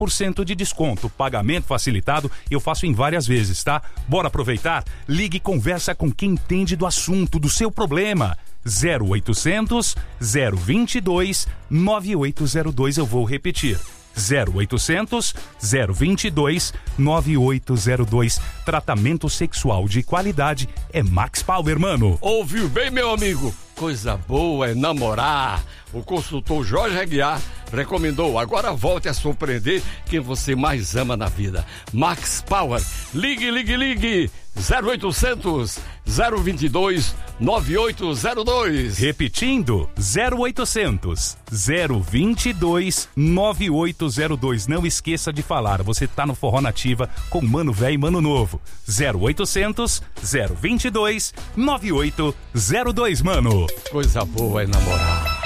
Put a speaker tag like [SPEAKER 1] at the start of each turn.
[SPEAKER 1] 50% de desconto. Pagamento facilitado eu faço em várias vezes, tá? Bora aproveitar? Ligue e conversa com quem entende do assunto, do seu problema. 0800 022 9802, eu vou repetir. 0800 022 9802. Tratamento sexual de qualidade é Max Power, mano.
[SPEAKER 2] Ouviu bem, meu amigo? Coisa boa é namorar. O consultor Jorge Aguiar recomendou. Agora volte a surpreender quem você mais ama na vida. Max Power. Ligue, ligue, ligue. 0800 022 9802.
[SPEAKER 1] Repetindo, 0800 022 9802. Não esqueça de falar, você tá no Forró Nativa com Mano Véi e Mano Novo. 0800 022 9802, mano.
[SPEAKER 2] Coisa boa é namorar.